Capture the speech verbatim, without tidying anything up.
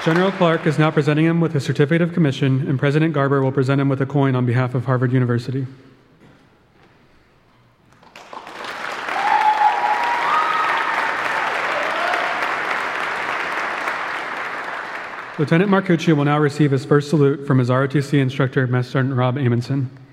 General Clark is now presenting him with a certificate of commission, and President Garber will present him with a coin on behalf of Harvard University. Lieutenant Marcucci will now receive his first salute from his R O T C instructor, Master Sergeant Rob Amundsen.